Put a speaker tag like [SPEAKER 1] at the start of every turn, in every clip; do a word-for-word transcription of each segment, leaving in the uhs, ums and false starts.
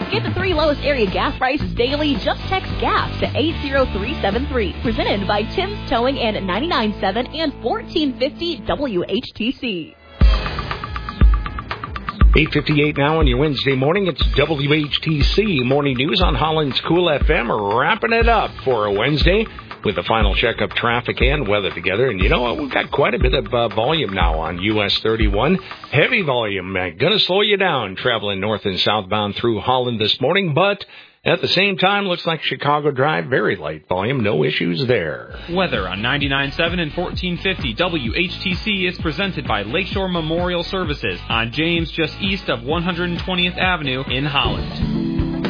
[SPEAKER 1] Get the three lowest area gas prices daily. Just text GAS to eight zero three seven three. Presented by Tim's Towing and ninety-nine point seven and fourteen fifty W H T C.
[SPEAKER 2] eight fifty-eight now on your Wednesday morning. It's W H T C Morning News on Holland's Cool F M. Wrapping it up for a Wednesday with the final check of traffic and weather together. And you know what? We've got quite a bit of uh, volume now on U S thirty-one. Heavy volume. Uh, going to slow you down traveling north and southbound through Holland this morning. But at the same time, looks like Chicago Drive, very light volume. No issues there.
[SPEAKER 3] Weather on ninety-nine point seven and fourteen fifty W H T C is presented by Lakeshore Memorial Services on James, just east of one hundred twentieth Avenue in Holland.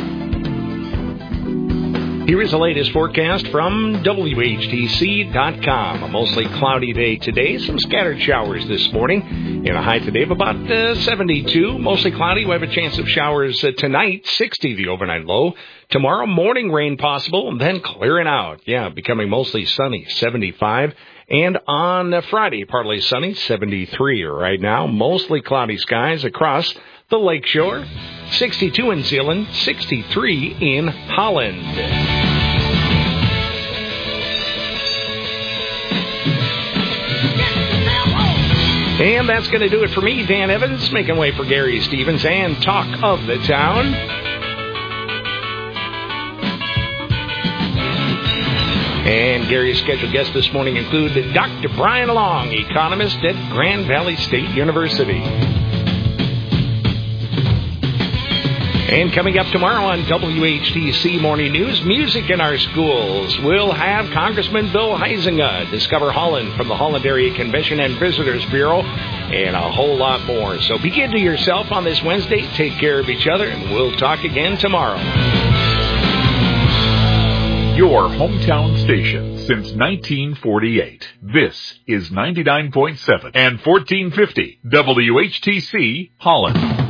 [SPEAKER 2] Here is the latest forecast from W H T C dot com. A mostly cloudy day today. Some scattered showers this morning. In a high today of about uh, seventy-two. Mostly cloudy. We have a chance of showers uh, tonight. sixty the overnight low. Tomorrow morning rain possible and then clearing out. Yeah, becoming mostly sunny. seventy-five. And on uh, Friday, partly sunny. seventy-three right now. Mostly cloudy skies across the lakeshore. sixty-two in Zeeland. sixty-three in Holland. And that's going to do it for me, Dan Evans, making way for Gary Stevens and Talk of the Town. And Gary's scheduled guests this morning include Doctor Brian Long, economist at Grand Valley State University. And coming up tomorrow on W H T C Morning News, music in our schools. We'll have Congressman Bill Huizenga discover Holland from the Holland Area Convention and Visitors Bureau, and a whole lot more. So be good to yourself on this Wednesday. Take care of each other, and we'll talk again tomorrow.
[SPEAKER 4] Your hometown station since nineteen forty-eight. This is ninety-nine point seven and fourteen fifty W H T C Holland.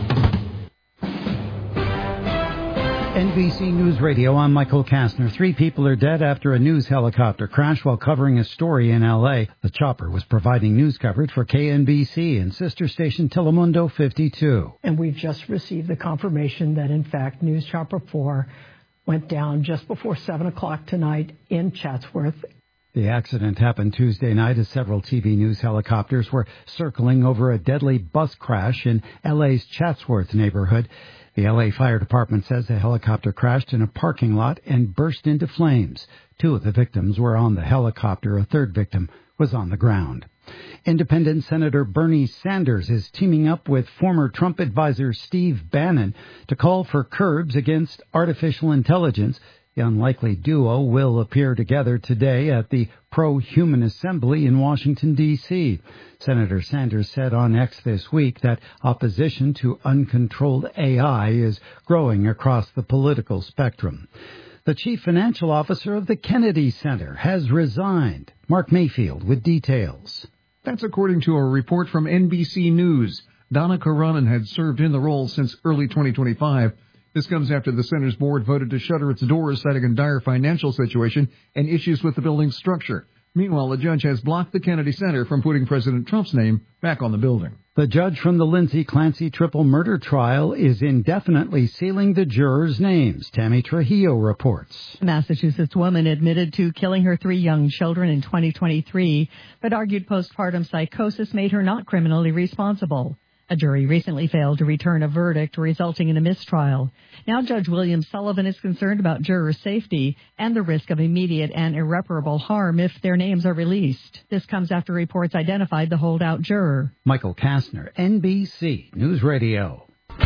[SPEAKER 5] N B C News Radio, I'm Michael Kastner. Three people are dead after a news helicopter crash while covering a story in L A. The chopper was providing news coverage for K N B C and sister station Telemundo fifty-two.
[SPEAKER 6] And we've just received the confirmation that, in fact, News Chopper four went down just before seven o'clock tonight in Chatsworth.
[SPEAKER 5] The accident happened Tuesday night as several T V news helicopters were circling over a deadly bus crash in L A's Chatsworth neighborhood. The L A Fire Department says the helicopter crashed in a parking lot and burst into flames. Two of the victims were on the helicopter. A third victim was on the ground. Independent Senator Bernie Sanders is teaming up with former Trump advisor Steve Bannon to call for curbs against artificial intelligence. The unlikely duo will appear together today at the Pro-Human Assembly in Washington, D C Senator Sanders said on X this week that opposition to uncontrolled A I is growing across the political spectrum. The chief financial officer of the Kennedy Center has resigned. Mark Mayfield with details.
[SPEAKER 7] That's according to a report from N B C News. Donna Karanen had served in the role since early twenty twenty-five. This comes after the center's board voted to shutter its doors, citing a dire financial situation and issues with the building's structure. Meanwhile, the judge has blocked the Kennedy Center from putting President Trump's name back on the building.
[SPEAKER 5] The judge from the Lindsay Clancy triple murder trial is indefinitely sealing the jurors' names. Tammy Trujillo reports.
[SPEAKER 8] A Massachusetts woman admitted to killing her three young children in twenty twenty-three, but argued postpartum psychosis made her not criminally responsible. A jury recently failed to return a verdict, resulting in a mistrial. Now Judge William Sullivan is concerned about jurors' safety and the risk of immediate and irreparable harm if their names are released. This comes after reports identified the holdout juror.
[SPEAKER 5] Michael Kastner, N B C News Radio.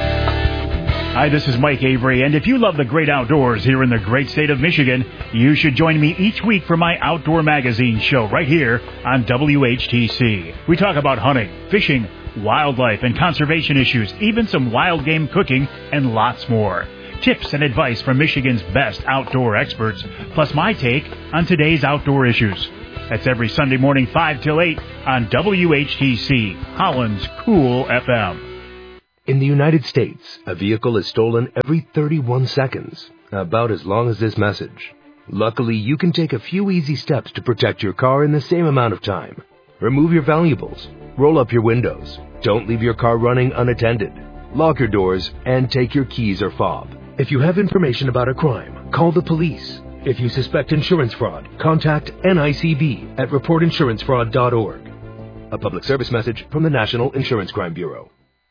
[SPEAKER 9] Hi, this is Mike Avery, and if you love the great outdoors here in the great state of Michigan, you should join me each week for my Outdoor Magazine show right here on W H T C. We talk about hunting, fishing, wildlife and conservation issues, even some wild game cooking, and lots more. Tips and advice from Michigan's best outdoor experts, plus my take on today's outdoor issues. That's every Sunday morning, five till eight on W H T C, Holland's Cool F M.
[SPEAKER 10] In the United States, a vehicle is stolen every thirty-one seconds, about as long as this message. Luckily, you can take a few easy steps to protect your car in the same amount of time. Remove your valuables, roll up your windows, don't leave your car running unattended, lock your doors, and take your keys or fob. If you have information about a crime, call the police. If you suspect insurance fraud, contact N I C B at report insurance fraud dot org. A public service message from the National Insurance Crime Bureau.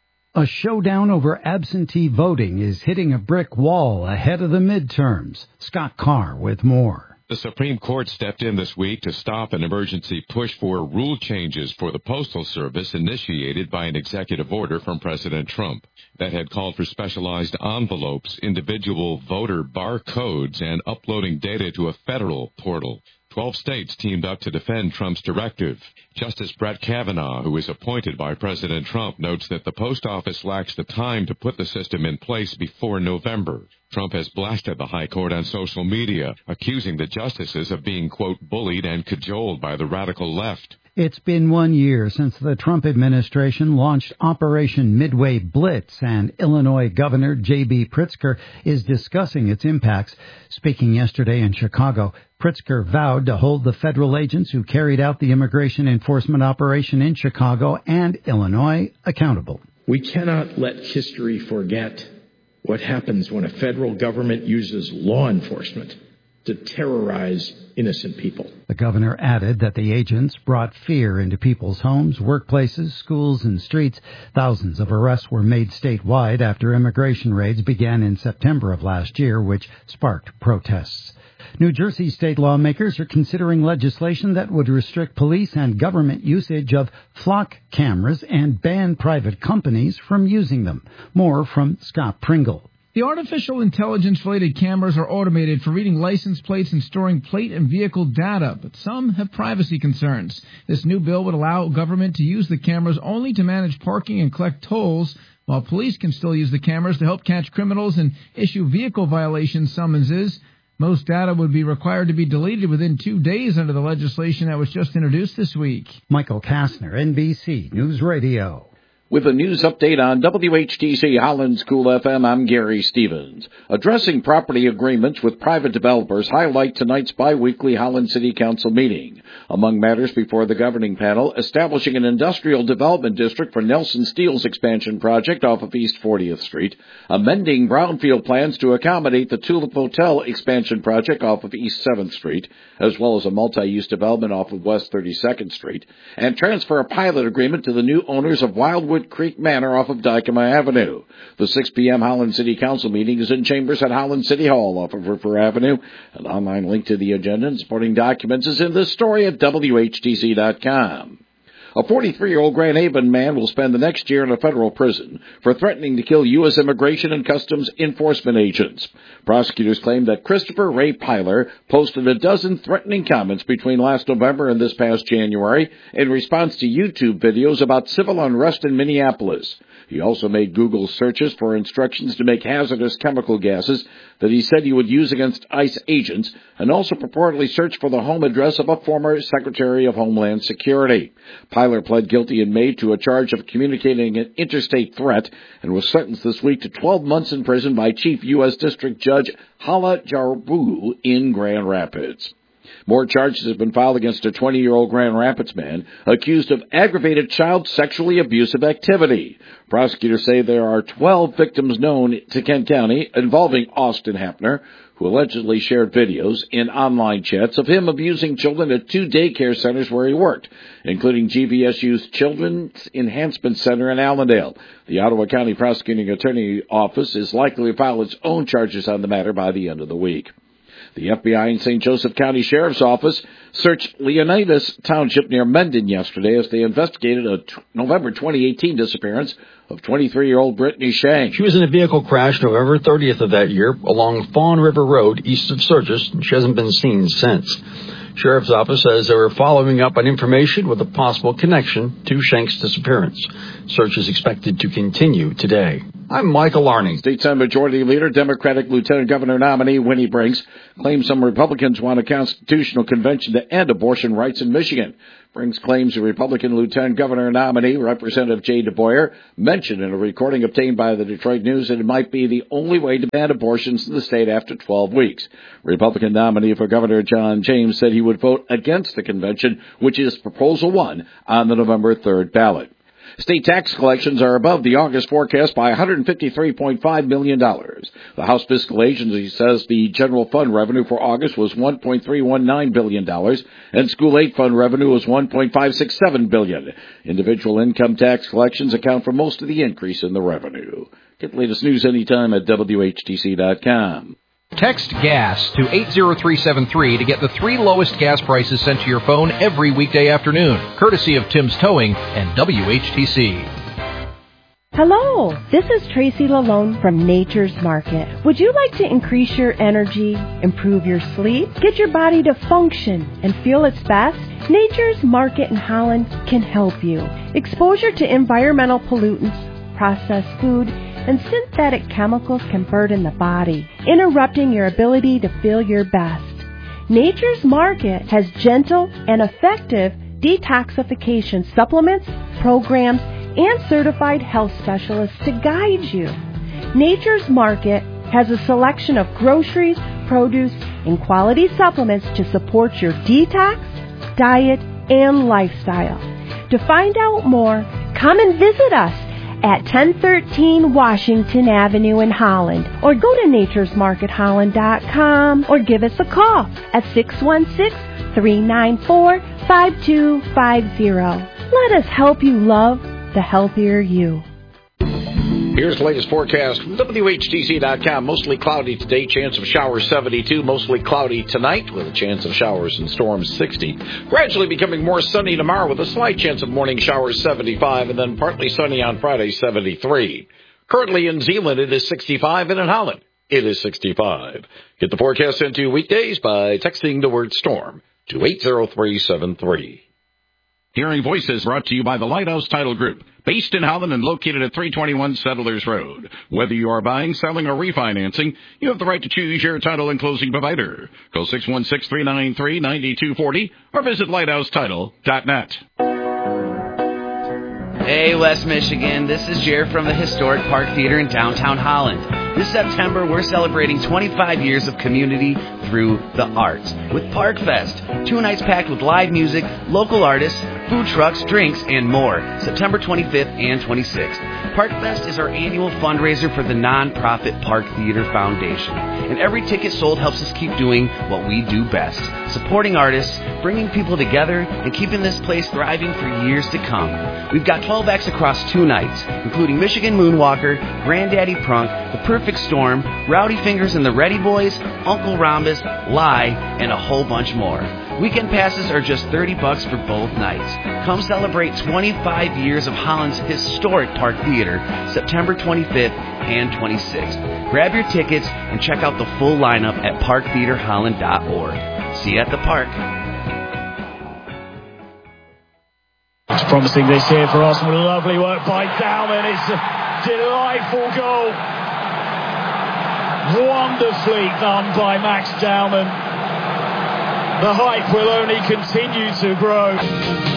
[SPEAKER 5] A showdown over absentee voting is hitting a brick wall ahead of the midterms. Scott Carr with more.
[SPEAKER 11] The Supreme Court stepped in this week to stop an emergency push for rule changes for the Postal Service initiated by an executive order from President Trump that had called for specialized envelopes, individual voter barcodes, and uploading data to a federal portal. Twelve states teamed up to defend Trump's directive. Justice Brett Kavanaugh, who is appointed by President Trump, notes that the post office lacks the time to put the system in place before November. Trump has blasted the high court on social media, accusing the justices of being, quote, bullied and cajoled by the radical left.
[SPEAKER 5] It's been one year since the Trump administration launched Operation Midway Blitz, and Illinois Governor J B Pritzker is discussing its impacts. Speaking yesterday in Chicago, Pritzker vowed to hold the federal agents who carried out the immigration enforcement operation in Chicago and Illinois accountable.
[SPEAKER 12] We cannot let history forget what happens when a federal government uses law enforcement to terrorize innocent people.
[SPEAKER 5] The governor added that the agents brought fear into people's homes, workplaces, schools, and streets. Thousands of arrests were made statewide after immigration raids began in September of last year, which sparked protests. New Jersey state lawmakers are considering legislation that would restrict police and government usage of flock cameras and ban private companies from using them. More from Scott Pringle.
[SPEAKER 13] The artificial intelligence-related cameras are automated for reading license plates and storing plate and vehicle data, but some have privacy concerns. This new bill would allow government to use the cameras only to manage parking and collect tolls, while police can still use the cameras to help catch criminals and issue vehicle violation summonses. Most data would be required to be deleted within two days under the legislation that was just introduced this week.
[SPEAKER 5] Michael Kastner, N B C News Radio.
[SPEAKER 14] With a news update on W H T C Holland School F M, I'm Gary Stevens. Addressing property agreements with private developers highlight tonight's biweekly Holland City Council meeting. Among matters before the governing panel, establishing an industrial development district for Nelson Steel's expansion project off of East fortieth Street, amending brownfield plans to accommodate the Tulip Hotel expansion project off of East seventh Street, as well as a multi-use development off of West thirty-second Street, and transfer a pilot agreement to the new owners of Wildwood Creek Manor off of Dykema Avenue. The six p.m. Holland City Council meeting is in chambers at Holland City Hall off of River Avenue. An online link to the agenda and supporting documents is in this story at W H T C dot com. A forty-three-year-old Grand Haven man will spend the next year in a federal prison for threatening to kill U S Immigration and Customs Enforcement agents. Prosecutors claim that Christopher Ray Pyler posted a dozen threatening comments between last November and this past January in response to YouTube videos about civil unrest in Minneapolis. He also made Google searches for instructions to make hazardous chemical gases that he said he would use against ICE agents, and also purportedly searched for the home address of a former Secretary of Homeland Security. Pyler pled guilty in May to a charge of communicating an interstate threat and was sentenced this week to twelve months in prison by Chief U S District Judge Hala Jarbu in Grand Rapids. More charges have been filed against a twenty-year-old Grand Rapids man accused of aggravated child sexually abusive activity. Prosecutors say there are twelve victims known to Kent County involving Austin Hapner, who allegedly shared videos in online chats of him abusing children at two daycare centers where he worked, including G V S U's Children's Enhancement Center in Allendale. The Ottawa County Prosecuting Attorney Office is likely to file its own charges on the matter by the end of the week. The F B I and Saint Joseph County Sheriff's Office searched Leonidas Township near Mendon yesterday as they investigated a t- November twenty eighteen disappearance of twenty-three-year-old Brittany Shank.
[SPEAKER 15] She was in a vehicle crash November thirtieth of that year along Fawn River Road east of Sturgis, and she hasn't been seen since. Sheriff's Office says they were following up on information with a possible connection to Shank's disappearance. Search is expected to continue today. I'm Michael Arning.
[SPEAKER 14] State Senate Majority Leader, Democratic Lieutenant Governor nominee Winnie Brinks claims some Republicans want a constitutional convention to end abortion rights in Michigan. Brinks claims the Republican Lieutenant Governor nominee, Representative Jay DeBoyer, mentioned in a recording obtained by the Detroit News that it might be the only way to ban abortions in the state after twelve weeks. Republican nominee for Governor John James said he would vote against the convention, which is Proposal one, on the November third ballot. State tax collections are above the August forecast by one hundred fifty-three point five million dollars. The House Fiscal Agency says the general fund revenue for August was one point three one nine billion dollars, and school aid fund revenue was one point five six seven billion dollars. Individual income tax collections account for most of the increase in the revenue. Get the latest news anytime at W H T C dot com.
[SPEAKER 16] Text GAS to eight zero three seven three to get the three lowest gas prices sent to your phone every weekday afternoon, courtesy of Tim's Towing and W H T C.
[SPEAKER 17] Hello, this is Tracy Lalone from Nature's Market. Would you like to increase your energy, improve your sleep, get your body to function and feel its best? Nature's Market in Holland can help you. Exposure to environmental pollutants, processed food, and synthetic chemicals can burden the body, interrupting your ability to feel your best. Nature's Market has gentle and effective detoxification supplements, programs, and certified health specialists to guide you. Nature's Market has a selection of groceries, produce, and quality supplements to support your detox, diet, and lifestyle. To find out more, come and visit us at ten thirteen Washington Avenue in Holland, or go to natures market holland dot com, or give us a call at six one six, three nine four, five two five zero. Let us help you love the healthier you.
[SPEAKER 2] Here's the latest forecast from W H T C dot com. Mostly cloudy today, chance of showers seventy-two. Mostly cloudy tonight with a chance of showers and storms sixty. Gradually becoming more sunny tomorrow with a slight chance of morning showers seventy-five, and then partly sunny on Friday seventy-three. Currently in Zeeland it is sixty-five, and in Holland it is sixty-five. Get the forecast sent to you weekdays by texting the word storm to eight zero three seven three.
[SPEAKER 18] Hearing Voices brought to you by the Lighthouse Title Group, based in Holland and located at three twenty-one Settlers Road. Whether you are buying, selling, or refinancing, you have the right to choose your title and closing provider. Call six one six, three nine three, nine two four zero or visit lighthouse title dot net.
[SPEAKER 19] Hey, West Michigan, this is Jared from the Historic Park Theater in downtown Holland. This September, we're celebrating twenty-five years of community through the arts with Park Fest. Two nights packed with live music, local artists, food trucks, drinks, and more. September twenty-fifth and twenty-sixth. Park Fest is our annual fundraiser for the nonprofit Park Theater Foundation. And every ticket sold helps us keep doing what we do best. Supporting artists, bringing people together, and keeping this place thriving for years to come. We've got twelve acts across two nights, including Michigan Moonwalker, Granddaddy Prunk, The Perfect Storm, Rowdy Fingers and the Ready Boys, Uncle Rhombus, Lie, and a whole bunch more. Weekend passes are just thirty bucks for both nights. Come celebrate twenty-five years of Holland's historic Park Theater, September twenty-fifth and twenty-sixth. Grab your tickets and check out the full lineup at park theater holland dot org. See you at the park.
[SPEAKER 20] It's promising this here for Arsenal. Lovely work by Dowman. It's a delightful goal. Wonderfully done by Max Dowman. The hype will only continue to grow.